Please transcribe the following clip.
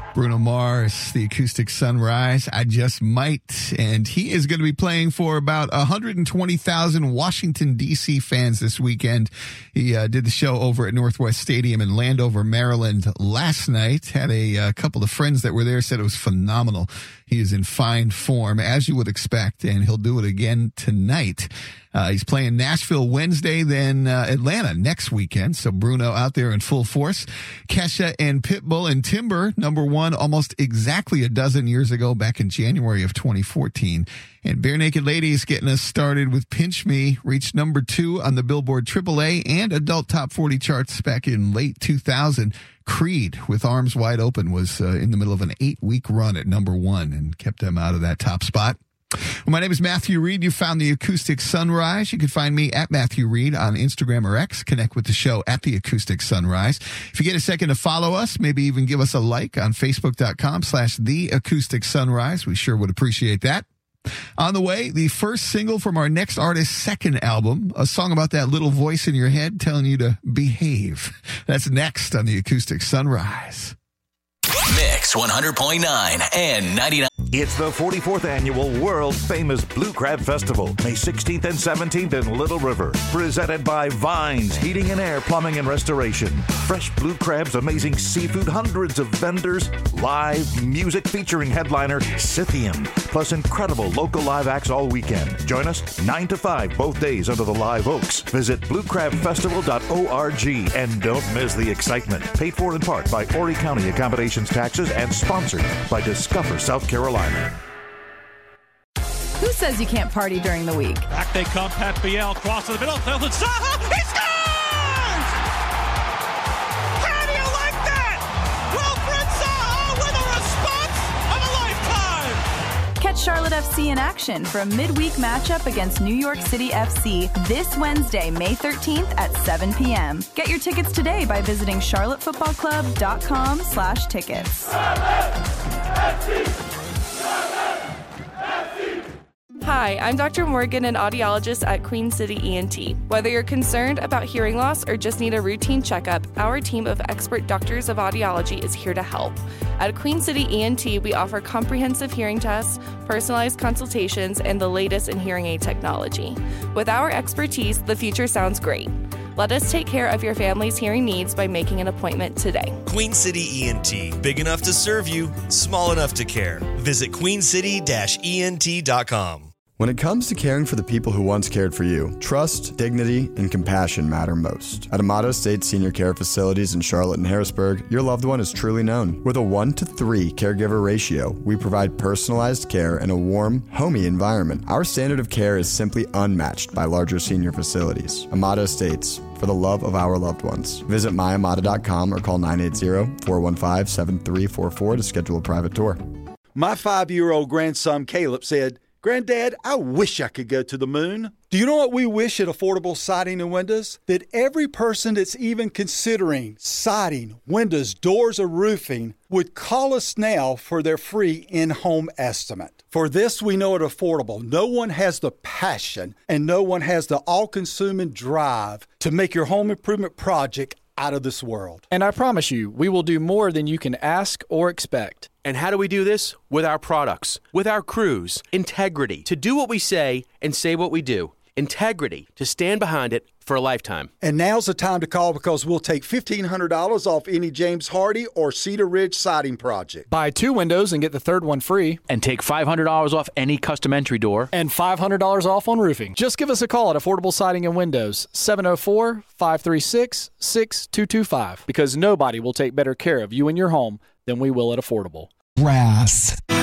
Bruno Mars, the Acoustic Sunrise, I Just Might. And he is going to be playing for about 120,000 Washington, D.C. fans this weekend. He did the show over at Northwest Stadium in Landover, Maryland last night. Had a couple of friends that were there, said it was phenomenal. He is in fine form, as you would expect, and he'll do it again tonight. He's playing Nashville Wednesday, then Atlanta next weekend. So Bruno out there in full force. Kesha and Pitbull and Timber, number one almost exactly a dozen years ago, back in January of 2014. And Bare Naked Ladies getting us started with Pinch Me, reached number 2 on the Billboard AAA and Adult Top 40 charts back in late 2000. Creed, with Arms Wide Open, was in the middle of an 8-week run at number 1 and kept them out of that top spot. Well, my name is Matthew Reed. You found the Acoustic Sunrise. You can find me at Matthew Reed on Instagram or X. Connect with the show at the Acoustic Sunrise. If you get a second to follow us, maybe even give us a like on Facebook.com/The Acoustic Sunrise. We sure would appreciate that. On the way, the first single from our next artist's second album, a song about that little voice in your head telling you to behave. That's next on the Acoustic Sunrise. Mix 100.9 and 99. It's the 44th annual world-famous Blue Crab Festival, May 16th and 17th in Little River. Presented by Vines Heating and Air Plumbing and Restoration. Fresh blue crabs, amazing seafood, hundreds of vendors, live music featuring headliner Scythian, plus incredible local live acts all weekend. Join us 9 to 5 both days under the live oaks. Visit bluecrabfestival.org and don't miss the excitement. Paid for in part by Horry County Accommodations Taxes and sponsored by Discover South Carolina. Who says you can't party during the week? Back they come, Pat Biel, cross to the middle, Felton Saha, he scores! How do you like that? Wilfred Saha with a response of a lifetime! Catch Charlotte FC in action for a midweek matchup against New York City FC this Wednesday, May 13th at 7 p.m. Get your tickets today by visiting charlottefootballclub.com/tickets. Hi, I'm Dr. Morgan, an audiologist at Queen City ENT. Whether you're concerned about hearing loss or just need a routine checkup, our team of expert doctors of audiology is here to help. At Queen City ENT, we offer comprehensive hearing tests, personalized consultations, and the latest in hearing aid technology. With our expertise, the future sounds great. Let us take care of your family's hearing needs by making an appointment today. Queen City ENT. Big enough to serve you, small enough to care. Visit queencity-ent.com. When it comes to caring for the people who once cared for you, trust, dignity, and compassion matter most. At Amato State Senior Care Facilities in Charlotte and Harrisburg, your loved one is truly known. With a 1-to-3 caregiver ratio, we provide personalized care in a warm, homey environment. Our standard of care is simply unmatched by larger senior facilities. Amato Estates, for the love of our loved ones. Visit myamata.com or call 980-415-7344 to schedule a private tour. My 5-year-old grandson Caleb said, "Granddad, I wish I could go to the moon." Do you know what we wish at Affordable Siding and Windows? That every person that's even considering siding, windows, doors, or roofing would call us now for their free in-home estimate. For this, we know at Affordable, no one has the passion and no one has the all-consuming drive to make your home improvement project out of this world. And I promise you, we will do more than you can ask or expect. And how do we do this? With our products, with our crews, integrity, to do what we say and say what we do. Integrity, to stand behind it for a lifetime. And now's the time to call because we'll take $1,500 off any James Hardy or Cedar Ridge siding project. Buy 2 windows and get the third one free. And take $500 off any custom entry door. And $500 off on roofing. Just give us a call at Affordable Siding and Windows, 704-536-6225. Because nobody will take better care of you and your home than we will at Affordable. Brass.